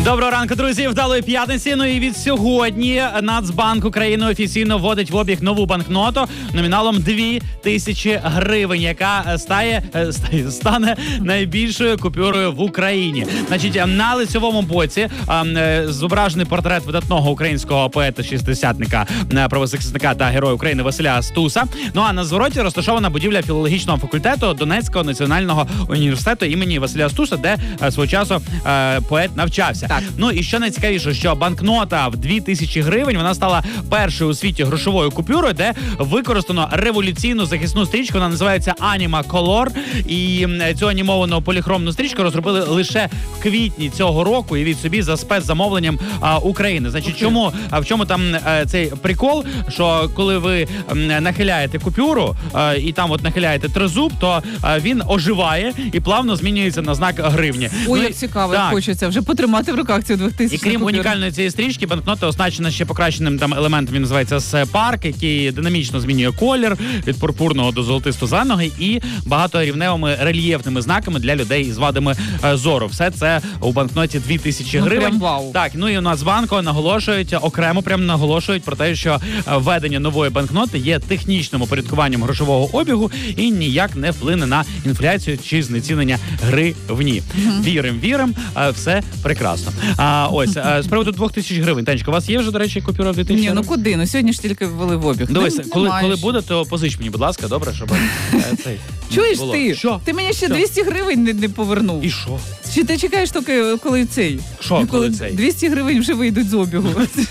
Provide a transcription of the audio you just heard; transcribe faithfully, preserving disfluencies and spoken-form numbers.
Доброго ранку, друзі, вдалої п'ятниці. Ну і від сьогодні Нацбанк України офіційно вводить в обіг нову банкноту номіналом дві тисячі гривень, яка стає, стає, стане найбільшою купюрою в Україні. Значить, на лицьовому боці зображений портрет видатного українського поета-шістдесятника, правозахисника та героя України Василя Стуса. Ну а на звороті розташована будівля філологічного факультету Донецького національного університету імені Василя Стуса, де свого часу поет навчався. Так. Ну і що найцікавіше, що банкнота в дві тисячі гривень, вона стала першою у світі грошовою купюрою, де використано революційну захисну стрічку, вона називається Anima Color, і цю анімовану поліхромну стрічку розробили лише в квітні цього року, і від собі за спецзамовленням а, України. Значить, okay. чому, а в чому там а, цей прикол, що коли ви м, нахиляєте купюру а, і там от нахиляєте тризуб, то а, він оживає і плавно змінюється на знак гривні. Ой, ну, як цікаво, так. Хочеться вже потримати в руках цю двохтисячну І крім купюру. унікальної цієї стрічки, банкнота оснащена ще покращеним там елементом, він називається С-парк, який динамічно змінює колір від пурпурного до золотисто-зеленого, і багаторівневими рельєфними знаками для людей із вадами е, зору. Все це у банкноті дві тисячі гривень. Ну, прям вау. Так, ну і у Нацбанку наголошують, окремо прям наголошують про те, що введення нової банкноти є технічним упорядкуванням грошового обігу і ніяк не вплине на інфляцію чи знецінення гривні. Угу. Вірим, вірим, все прекрасно. А ось з приводу двох тисяч гривень. Танечка, у вас є вже, до речі, купюра в дві тисячі? Ні, ну куди? Ну сьогодні ж тільки ввели в обіг. Дивись, Не, коли, не коли буде, то позич мені, будь ласка, добре, щоб е, цей Чуєш було. ти? Що? Ти мені ще Що? двісті гривень не, не повернув. І що? Чи ти чекаєш тільки, коли цей? Що, коли цей? двісті гривень вже вийдуть з обігу.